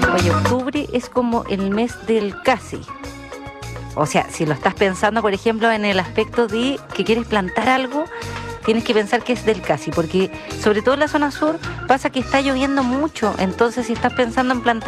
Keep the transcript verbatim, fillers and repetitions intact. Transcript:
Oye, octubre es como el mes del casi. O sea, si lo estás pensando, por ejemplo, en el aspecto de que quieres plantar algo, tienes que pensar que es del casi, porque sobre todo en la zona sur pasa que está lloviendo mucho. Entonces, si estás pensando en plantar